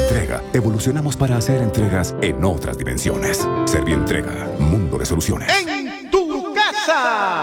Servientrega, evolucionamos para hacer entregas en otras dimensiones. Servientrega, mundo de soluciones. ¡En tu casa!